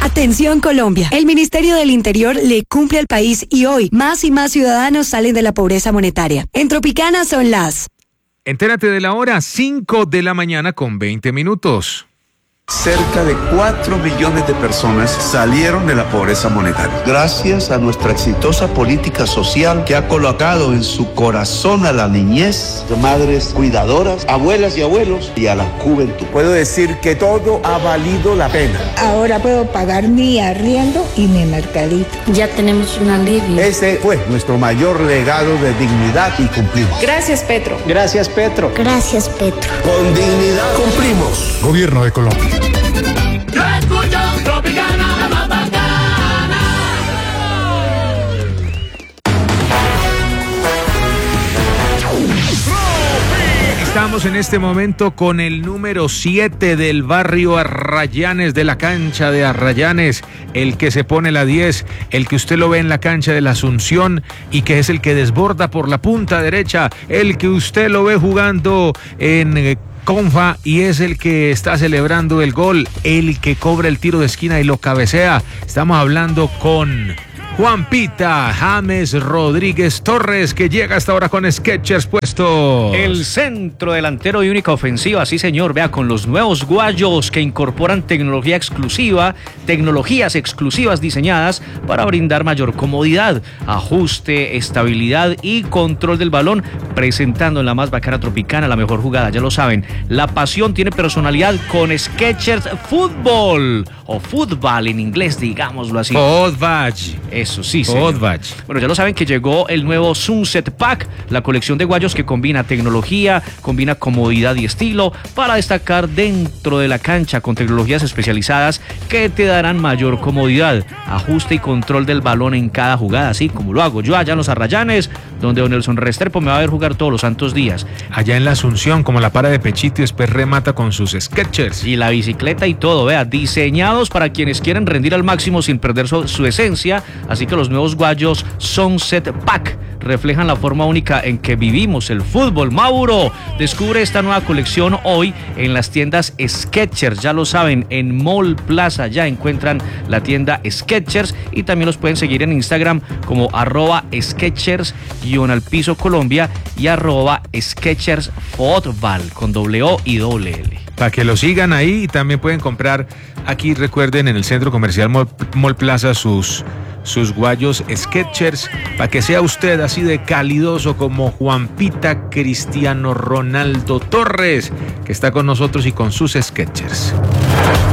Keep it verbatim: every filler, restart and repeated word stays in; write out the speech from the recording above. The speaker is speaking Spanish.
Atención Colombia, el Ministerio del Interior le cumple al país y hoy más y más ciudadanos salen de la pobreza monetaria. En Tropicana son las... Entérate de la hora, cinco de la mañana con veinte minutos. Cerca de cuatro millones de personas salieron de la pobreza monetaria. Gracias a nuestra exitosa política social que ha colocado en su corazón a la niñez, madres cuidadoras, abuelas y abuelos y a la juventud. Puedo decir que todo ha valido la pena. Ahora puedo pagar mi arriendo y mi mercadito. Ya tenemos un alivio. Ese fue nuestro mayor legado de dignidad y cumplimos. Gracias, Petro. Gracias, Petro. Gracias, Petro. Con dignidad cumplimos. Gobierno de Colombia. Yo escucho Tropicana, la más bacana. Estamos en este momento con el número siete del barrio Arrayanes, de la cancha de Arrayanes, el que se pone la diez, el que usted lo ve en la cancha de la Asunción y que es el que desborda por la punta derecha, el que usted lo ve jugando en eh, Confa y es el que está celebrando el gol, el que cobra el tiro de esquina y lo cabecea. Estamos hablando con Juanpita James Rodríguez Torres, que llega hasta ahora con Skechers puestos. El centro delantero y única ofensiva, sí señor, vea, con los nuevos guayos que incorporan tecnología exclusiva, tecnologías exclusivas diseñadas para brindar mayor comodidad, ajuste, estabilidad y control del balón, presentando en la más bacana Tropicana la mejor jugada, ya lo saben, la pasión tiene personalidad con Skechers Fútbol, o fútbol en inglés, digámoslo así. Fútbol. Eso sí, sí. Bueno, ya lo saben que llegó el nuevo Sunset Pack, la colección de guayos que combina tecnología, combina comodidad y estilo para destacar dentro de la cancha con tecnologías especializadas que te darán mayor comodidad, ajuste y control del balón en cada jugada, así como lo hago yo allá en los Arrayanes, donde don Nelson Restrepo me va a ver jugar todos los santos días. Allá en la Asunción, como la para de pechito y después remata con sus Skechers. Y la bicicleta y todo, vea, diseñados para quienes quieren rendir al máximo sin perder su, su esencia. Así que los nuevos guayos Sunset Pack reflejan la forma única en que vivimos el fútbol. Mauro, descubre esta nueva colección hoy en las tiendas Skechers. Ya lo saben, en Mall Plaza ya encuentran la tienda Skechers y también los pueden seguir en Instagram como arroba Skechers guión al piso Colombia y arroba Skechers Fútbol con doble O y doble L. Para que lo sigan ahí y también pueden comprar aquí, recuerden, en el centro comercial Mall, Mall Plaza sus... sus guayos Skechers, para que sea usted así de calidoso como Juanpita Cristiano Ronaldo Torres, que está con nosotros y con sus Skechers.